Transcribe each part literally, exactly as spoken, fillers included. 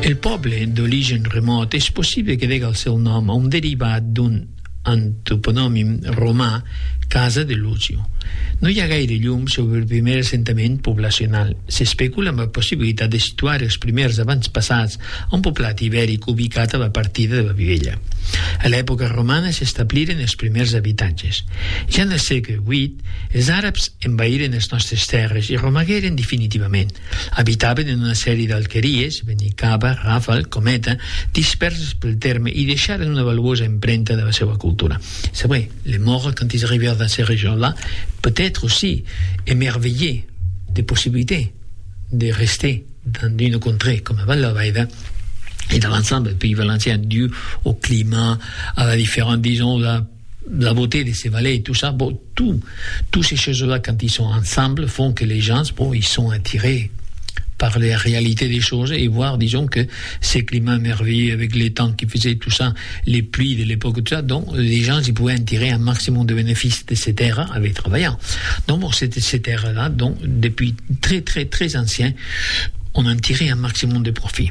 El poble d'origen remot és possible que degui el seu nom a un derivat d'un antropònim romà, Casa de Lucio. No hi ha gaire llum sobre el primer assentament poblacional. S'especula amb la possibilitat de situar els primers avantpassats a un poblat ibèric ubicat a la partida de la Vivella. A l'època romana s'establiren els primers habitatges. Ja en el segle vuit, els àrabs envaïren les nostres terres i romagueren definitivament. Habitaven en una sèrie d'alqueries, Benicàssim, Rafal, Cometa, disperses pel terme i deixaren una valuosa empremta de la seva cultura. C'est vrai, les Maures, quand ils arrivèrent dans ces régions-là, peut-être aussi émerveillés des possibilités de rester dans une contrée comme avant la Baïda et dans l'ensemble du pays valencien, dû au climat, à la différence, disons, la, la beauté de ces vallées et tout ça. Bon, tout, toutes ces choses-là, quand ils sont ensemble, font que les gens, bon, ils sont attirés par la réalité des choses et voir, disons, que ces climats merveilleux avec les temps qui faisaient tout ça, les pluies de l'époque, tout ça, donc les gens ils pouvaient en tirer un maximum de bénéfices de ces terres avec travaillant. Donc bon, c'était ces terres-là, donc depuis très très très ancien, on en tirait un maximum de profit.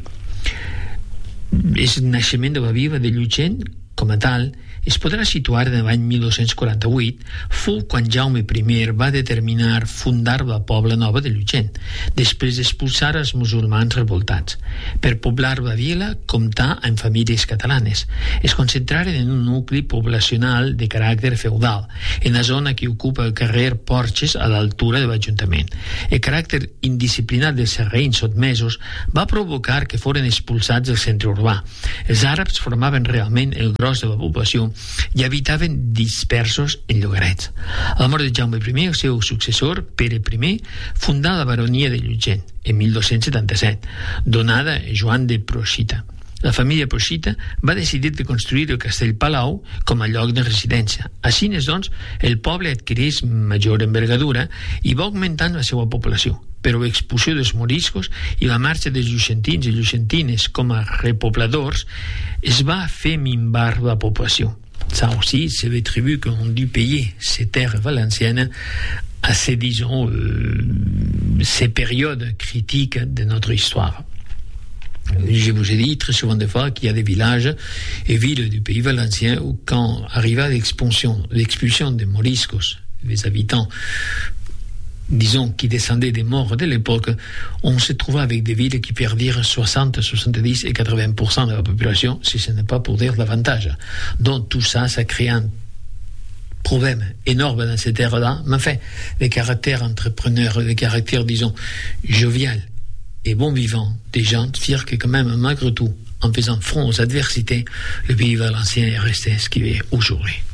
El naixement de la vila de Llutxent, com a tal, es podrà situar en l'any mil dos-cents quaranta-vuit, fou quan Jaume I va determinar fundar la Pobla Nova de Llutxent, després d'expulsar els musulmans revoltats. Per poblar la vila comptà amb famílies catalanes. Es concentraren en un nucli poblacional de caràcter feudal, en la zona que ocupa el carrer Porxes a l'altura de l'Ajuntament. El caràcter indisciplinat dels sarraïns sotmesos va provocar que foren expulsats del centre urbà. Els àrabs formaven realment el gros de la població i habitaven dispersos en llogarets. A la mort de Jaume I, el seu successor, Pere I, fundà la baronia de Llutxent en mil dos-cents setanta-set, donada a Joan de Proxita. La família Proxita va decidir de construir el castell Palau com a lloc de residència. Així, doncs, el poble adquireix major envergadura i va augmentant la seva població, però l'expulsió dels moriscos i la marxa dels lluixentins i lluixentines com a repobladors es va fer minvar la població. Ça aussi, c'est les tribus qui ont dû payer ces terres valenciennes à ces, disons, euh, ces périodes critiques de notre histoire. Je vous ai dit très souvent des fois qu'il y a des villages et villes du pays valencien où quand arriva l'expulsion, l'expulsion des moriscos, les habitants, disons, qui descendaient des morts de l'époque, on se trouvait avec des villes qui perdirent soixante, soixante-dix et quatre-vingts pour cent de la population, si ce n'est pas pour dire davantage. Donc tout ça, ça crée un problème énorme dans ces terres-là. Mais enfin, le caractère entrepreneur, le caractère, disons, jovial et bon vivant des gens, dire que quand même, malgré tout, en faisant front aux adversités, le pays valencien est resté ce qu'il est aujourd'hui.